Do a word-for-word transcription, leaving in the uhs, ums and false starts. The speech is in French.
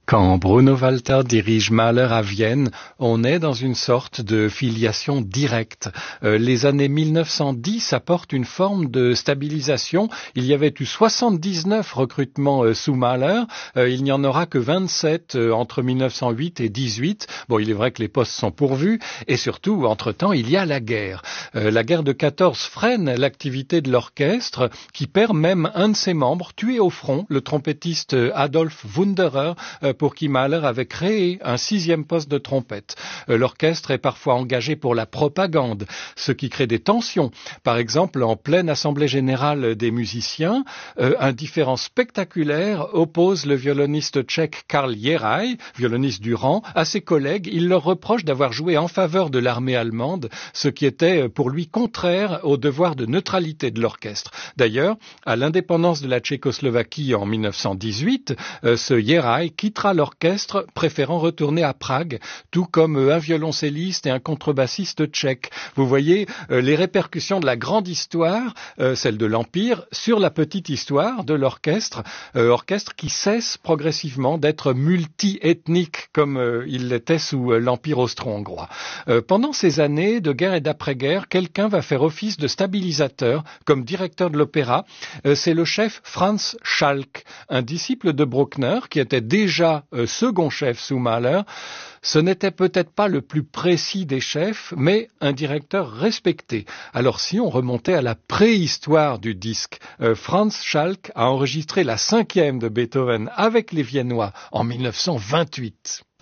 Quand Bruno Walter dirige Mahler à Vienne, on est dans une sorte de filiation directe. Euh, les années mille neuf cent dix apportent une forme de stabilisation. Il y avait eu soixante-dix-neuf recrutements euh, sous Mahler. Euh, il n'y en aura que vingt-sept euh, entre mille neuf cent huit et dix-huit. Bon, il est vrai que les postes sont pourvus. Et surtout, entre-temps, il y a la guerre. Euh, la guerre de quatorze freine l'activité de l'orchestre, qui perd même un de ses membres, tué au front, le trompettiste Adolf Wunderer, euh, pour qui Mahler avait créé un sixième poste de trompette. Euh, l'orchestre est parfois engagé pour la propagande, ce qui crée des tensions. Par exemple, en pleine assemblée générale des musiciens, euh, un différend spectaculaire oppose le violoniste tchèque Karl Jerai, violoniste du rang, à ses collègues. Il leur reproche d'avoir joué en faveur de l'armée allemande, ce qui était pour lui contraire au devoir de neutralité de l'orchestre. D'ailleurs, à l'indépendance de la Tchécoslovaquie en mille neuf cent dix-huit, euh, ce Jerai quittera l'orchestre, préférant retourner à Prague, tout comme un violoncelliste et un contrebassiste tchèque. Vous voyez euh, les répercussions de la grande histoire, euh, celle de l'Empire, sur la petite histoire de l'orchestre, euh, orchestre qui cesse progressivement d'être multi-ethnique comme euh, il l'était sous euh, l'Empire austro-hongrois. Euh, pendant ces années de guerre et d'après-guerre, quelqu'un va faire office de stabilisateur comme directeur de l'opéra. Euh, c'est le chef Franz Schalk, un disciple de Bruckner qui était déjà Euh, second chef sous Mahler. Ce n'était peut-être pas le plus précis des chefs, mais un directeur respecté. Alors si on remontait à la préhistoire du disque, euh, Franz Schalk a enregistré la cinquième de Beethoven avec les Viennois en mille neuf cent vingt-huit.